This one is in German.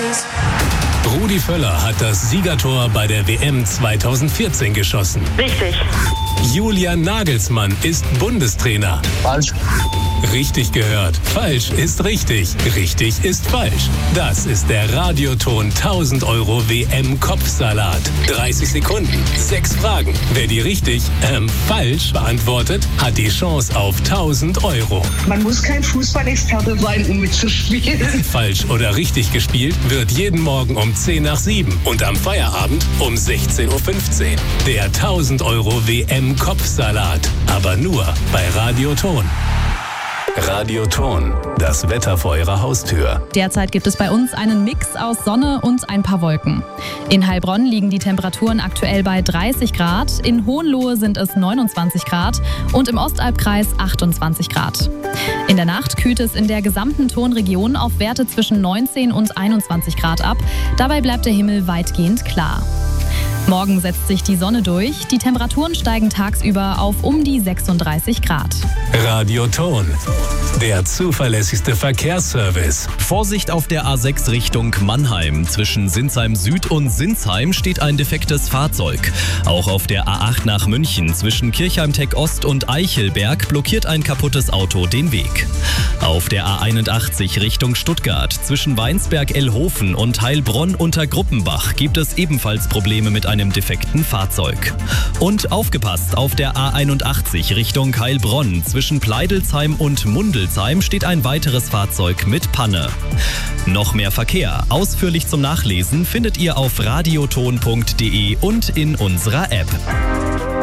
Rudi Völler hat das Siegertor bei der WM 2014 geschossen. Richtig. Julian Nagelsmann ist Bundestrainer. Falsch. Richtig gehört. Falsch ist richtig. Richtig ist falsch. Das ist der Radioton 1000 Euro WM-Kopfsalat. 30 Sekunden, 6 Fragen. Wer die richtig, falsch beantwortet, hat die Chance auf 1000 Euro. Man muss kein Fußballexperte sein, um mitzuspielen. Falsch oder richtig gespielt wird jeden Morgen um 10 nach 7 und am Feierabend um 16:15 Uhr. Der 1000 Euro WM-Kopfsalat. Aber nur bei Radioton. Radioton, das Wetter vor Ihrer Haustür. Derzeit gibt es bei uns einen Mix aus Sonne und ein paar Wolken. In Heilbronn liegen die Temperaturen aktuell bei 30 Grad, in Hohenlohe sind es 29 Grad und im Ostalbkreis 28 Grad. In der Nacht kühlt es in der gesamten Tonregion auf Werte zwischen 19 und 21 Grad ab. Dabei bleibt der Himmel weitgehend klar. Morgen setzt sich die Sonne durch. Die Temperaturen steigen tagsüber auf um die 36 Grad. Radioton, der zuverlässigste Verkehrsservice. Vorsicht auf der A6 Richtung Mannheim. Zwischen Sinsheim Süd und Sinsheim steht ein defektes Fahrzeug. Auch auf der A8 nach München zwischen Kirchheim-Tech Ost und Eichelberg blockiert ein kaputtes Auto den Weg. Auf der A81 Richtung Stuttgart zwischen Weinsberg-Ellhofen und Heilbronn unter Gruppenbach gibt es ebenfalls Probleme mit einem defekten Fahrzeug. Und aufgepasst, auf der A81 Richtung Heilbronn zwischen Pleidelsheim und Mundelsheim steht ein weiteres Fahrzeug mit Panne. Noch mehr Verkehr, ausführlich zum Nachlesen, findet ihr auf radioton.de und in unserer App.